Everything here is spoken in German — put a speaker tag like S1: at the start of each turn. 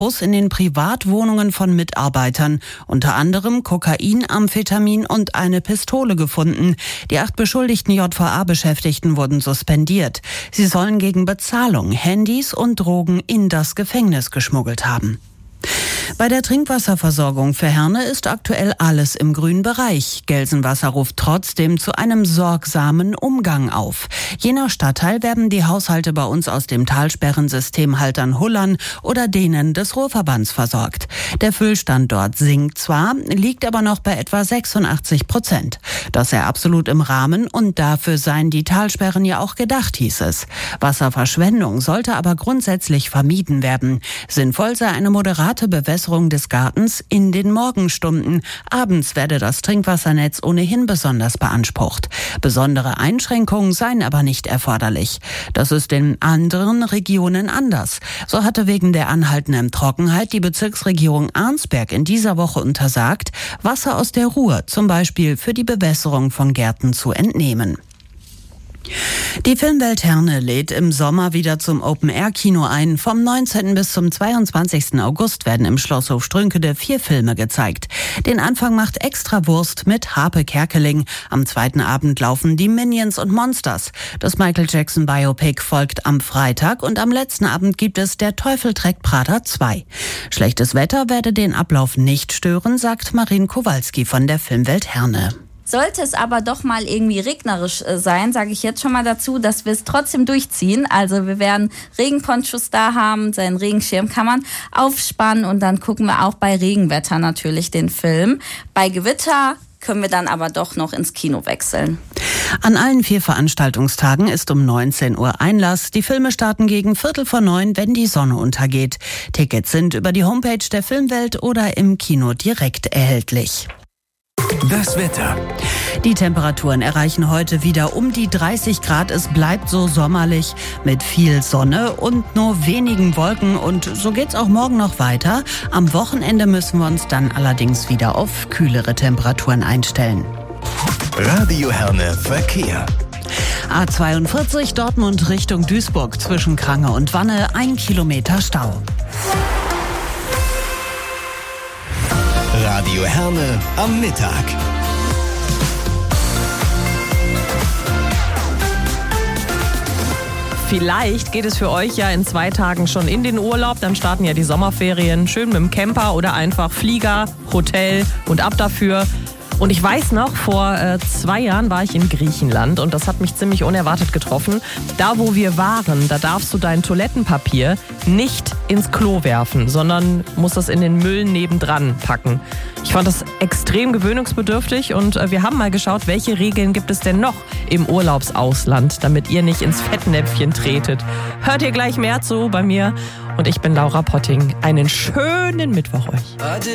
S1: in den Privatwohnungen von Mitarbeitern, unter anderem Kokain, Amphetamin und eine Pistole gefunden. Die 8 beschuldigten JVA-Beschäftigten wurden suspendiert. Sie sollen gegen Bezahlung Handys und Drogen in das Gefängnis geschmuggelt haben. Bei der Trinkwasserversorgung für Herne ist aktuell alles im grünen Bereich. Gelsenwasser ruft trotzdem zu einem sorgsamen Umgang auf. Je nach Stadtteil werden die Haushalte bei uns aus dem Talsperrensystem Haltern-Hullern oder denen des Ruhrverbands versorgt. Der Füllstand dort sinkt zwar, liegt aber noch bei etwa 86%. Das sei absolut im Rahmen und dafür seien die Talsperren ja auch gedacht, hieß es. Wasserverschwendung sollte aber grundsätzlich vermieden werden. Sinnvoll sei eine moderate Bewässerung des Gartens in den Morgenstunden. Abends werde das Trinkwassernetz ohnehin besonders beansprucht. Besondere Einschränkungen seien aber nicht erforderlich. Das ist in anderen Regionen anders. So hatte wegen der anhaltenden Trockenheit die Bezirksregierung Arnsberg in dieser Woche untersagt, Wasser aus der Ruhr zum Beispiel für die Bewässerung von Gärten zu entnehmen. Die Filmwelt Herne lädt im Sommer wieder zum Open-Air-Kino ein. Vom 19. bis zum 22. August werden im Schlosshof Strünkede 4 Filme gezeigt. Den Anfang macht Extrawurst mit Harpe Kerkeling. Am zweiten Abend laufen die Minions und Monsters. Das Michael Jackson Biopic folgt am Freitag und am letzten Abend gibt es Der Teufel trägt Prada 2. Schlechtes Wetter werde den Ablauf nicht stören, sagt Marin Kowalski von der Filmwelt Herne.
S2: Sollte es aber doch mal irgendwie regnerisch sein, sage ich jetzt schon mal dazu, dass wir es trotzdem durchziehen. Also wir werden Regenponchos da haben, seinen Regenschirm kann man aufspannen und dann gucken wir auch bei Regenwetter natürlich den Film. Bei Gewitter können wir dann aber doch noch ins Kino wechseln.
S1: An allen 4 Veranstaltungstagen ist um 19 Uhr Einlass. Die Filme starten gegen 8:45, wenn die Sonne untergeht. Tickets sind über die Homepage der Filmwelt oder im Kino direkt erhältlich.
S3: Das Wetter.
S1: Die Temperaturen erreichen heute wieder um die 30 Grad. Es bleibt so sommerlich mit viel Sonne und nur wenigen Wolken. Und so geht's auch morgen noch weiter. Am Wochenende müssen wir uns dann allerdings wieder auf kühlere Temperaturen einstellen.
S3: Radio Herne Verkehr.
S1: A42 Dortmund Richtung Duisburg zwischen Krange und Wanne 1 Kilometer Stau.
S3: Radio Herne am Mittag.
S4: Vielleicht geht es für euch ja in 2 Tagen schon in den Urlaub. Dann starten ja die Sommerferien. Schön mit dem Camper oder einfach Flieger, Hotel und ab dafür. Und ich weiß noch, vor 2 Jahren war ich in Griechenland und das hat mich ziemlich unerwartet getroffen. Da, wo wir waren, da darfst du dein Toilettenpapier nicht ins Klo werfen, sondern musst das in den Müll nebendran packen. Ich fand das extrem gewöhnungsbedürftig und wir haben mal geschaut, welche Regeln gibt es denn noch im Urlaubsausland, damit ihr nicht ins Fettnäpfchen tretet. Hört ihr gleich mehr zu bei mir und ich bin Laura Potting. Einen schönen Mittwoch euch.